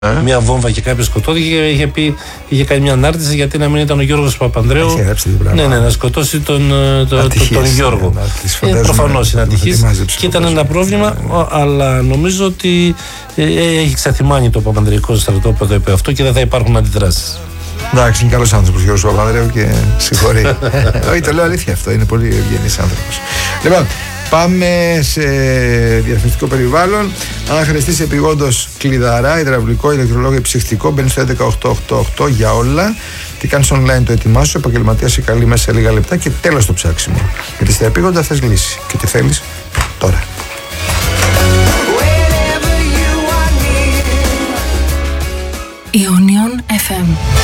μια βόμβα και κάποιος σκοτώθηκε, είχε κάνει μια ανάρτηση γιατί να μην ήταν ο Γιώργος Παπανδρέου. Να σκοτώσει τον Γιώργο. Προφανώς είναι ατυχής και ήταν ένα πρόβλημα, αλλά νομίζω ότι έχει ξαθυμάνει το Παπανδρεϊκό στρατόπεδο επί αυτό και δεν θα υπάρχουν αντιδράσεις. Εντάξει, είναι καλός άνθρωπος ο Γιώργος Παπανδρέου και συγχωρεί. Όχι, το λέω αλήθεια αυτό, είναι πολύ ευγενής άνθρωπος. Λοιπόν, πάμε σε διαφημιστικό περιβάλλον. Αν χρειαστείς επειγόντως κλειδαρά, υδραυλικό, ηλεκτρολόγιο, ψυχτικό, μπαίνεις στο 11888 για όλα. Τι κάνεις online, το ετοιμάσου, ο επαγγελματίας σε καλεί μέσα σε λίγα λεπτά και τέλος το ψάξιμο. Γιατί στα επείγοντα θες λύση. Και τι θέλεις τώρα. Ionion FM.